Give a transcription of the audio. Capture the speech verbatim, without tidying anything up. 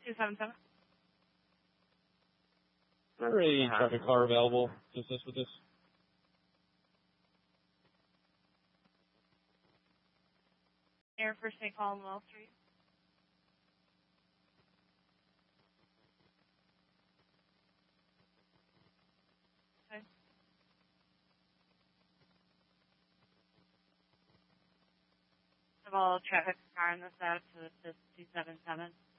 two seven seven. Not really any traffic car available to assist with this. Air First State Call on Wall Street. Okay. Have all traffic car on this out to assist two seven seven.